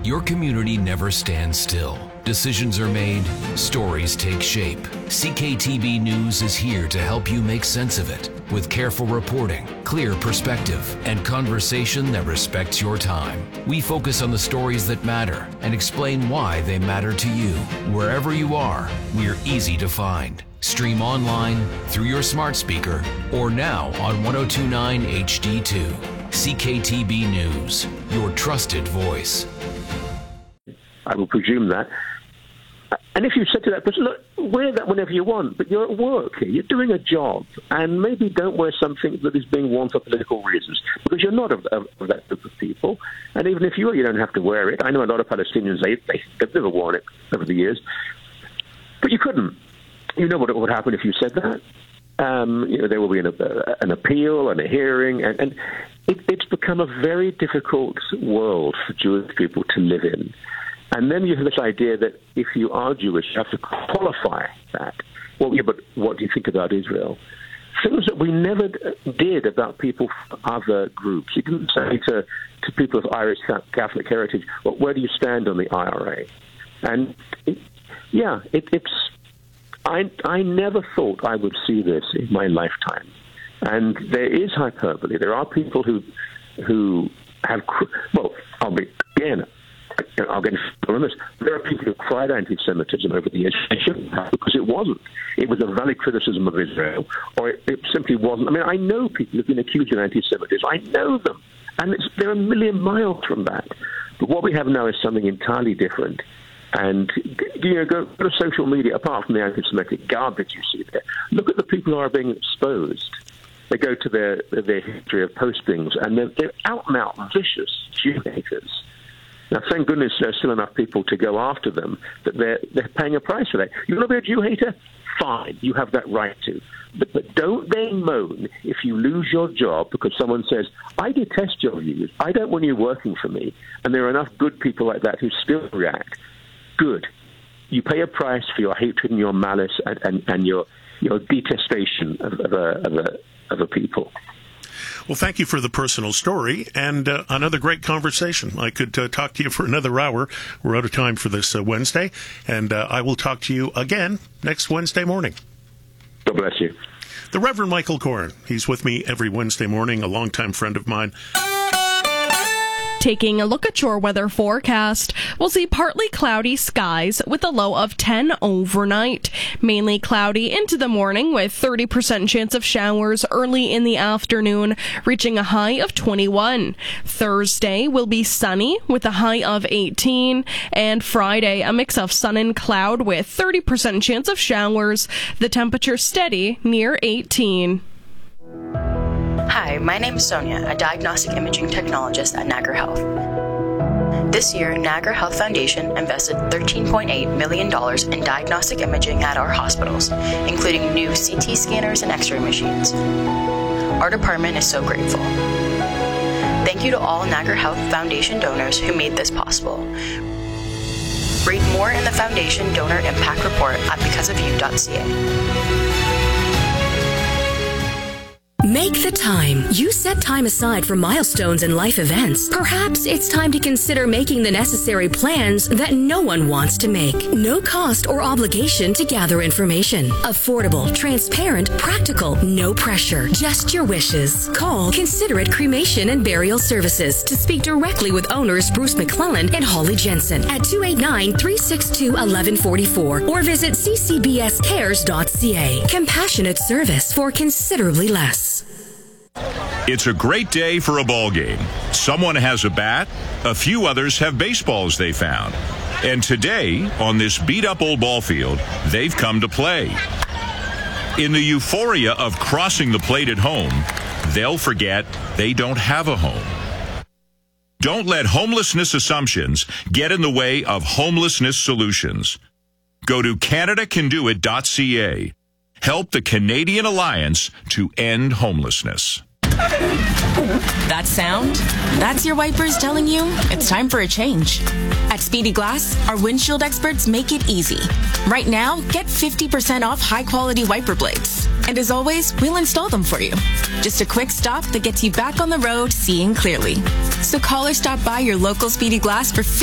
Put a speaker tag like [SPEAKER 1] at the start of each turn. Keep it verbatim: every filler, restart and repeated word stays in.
[SPEAKER 1] Your community never stands still. Decisions are made, stories take shape. C K T B News is here to help you make sense of it with careful reporting, clear perspective, and conversation that respects your time. We focus on the stories that matter and explain why they matter to you. Wherever you are, we're easy to find. Stream online, through your smart speaker, or now on one oh two point nine H D two. C K T B News, your trusted voice.
[SPEAKER 2] I will presume that. And if you said to that person, look, wear that whenever you want, but you're at work here, you're doing a job, and maybe don't wear something that is being worn for political reasons, because you're not of, of, of that group of people. And even if you are, you don't have to wear it. I know a lot of Palestinians, they, they, they've never worn it over the years. But you couldn't. You know what would happen if you said that. Um, you know, there will be an, uh, an appeal and a hearing, and, and it, it's become a very difficult world for Jewish people to live in. And then you have this idea that if you are Jewish, you have to qualify that. Well, yeah, but what do you think about Israel? Things that we never did about people from other groups. You didn't say to, to people of Irish Catholic heritage, well, where do you stand on the I R A? And, it, yeah, it, it's... I, I never thought I would see this in my lifetime. And there is hyperbole. There are people who who have... Well, I'll be... Again, I'll get on this. There are people who cried anti-Semitism over the years. They shouldn't have, because it wasn't. It was a valid criticism of Israel, or it, it simply wasn't. I mean, I know people who've been accused of anti-Semitism. I know them. And it's, they're a million miles from that. But what we have now is something entirely different. And, you know, go, go to social media, apart from the anti-Semitic garbage you see there. Look at the people who are being exposed. They go to their, their history of postings, and they're, they're out and out vicious Jew haters. Now, thank goodness there's still enough people to go after them that they're, they're paying a price for that. You want to be a Jew hater? Fine, you have that right to. But, but don't then moan if you lose your job because someone says, I detest your views, I don't want you working for me, and there are enough good people like that who still react. Good. You pay a price for your hatred and your malice and, and, and your your detestation of, of, a, of, a, of a people.
[SPEAKER 3] Well, thank you for the personal story and uh, another great conversation. I could uh, talk to you for another hour. We're out of time for this uh, Wednesday, and uh, I will talk to you again next Wednesday morning.
[SPEAKER 2] God bless you.
[SPEAKER 3] The Reverend Michael Koren. He's with me every Wednesday morning, a longtime friend of mine.
[SPEAKER 4] Taking a look at your weather forecast, we'll see partly cloudy skies with a low of ten overnight. Mainly cloudy into the morning with thirty percent chance of showers early in the afternoon, reaching a high of twenty-one. Thursday will be sunny with a high of eighteen. And Friday, a mix of sun and cloud with thirty percent chance of showers. The temperature steady near eighteen.
[SPEAKER 5] Hi, my name is Sonia, a diagnostic imaging technologist at Niagara Health. This year, Niagara Health Foundation invested thirteen point eight million dollars in diagnostic imaging at our hospitals, including new C T scanners and X-ray machines. Our department is so grateful. Thank you to all Niagara Health Foundation donors who made this possible. Read more in the Foundation Donor Impact Report at because of you dot c a.
[SPEAKER 6] Make the time. You set time aside for milestones and life events. Perhaps it's time to consider making the necessary plans that no one wants to make. No cost or obligation to gather information. Affordable, transparent, practical, no pressure. Just your wishes. Call Considerate Cremation and Burial Services to speak directly with owners Bruce McClellan and Holly Jensen at two eight nine, three six two, one one four four or visit c c b s cares dot c a. Compassionate service for considerably less.
[SPEAKER 7] It's a great day for a ball game. Someone has a bat, a few others have baseballs they found. And today, on this beat-up old ball field, they've come to play. In the euphoria of crossing the plate at home, they'll forget they don't have a home. Don't let homelessness assumptions get in the way of homelessness solutions. Go to canada can do it dot c a. Help the Canadian Alliance to end homelessness.
[SPEAKER 8] That sound? That's your wipers telling you it's time for a change. At Speedy Glass, our windshield experts make it easy. Right now, get fifty percent off high-quality wiper blades. And as always, we'll install them for you. Just a quick stop that gets you back on the road seeing clearly. So call or stop by your local Speedy Glass for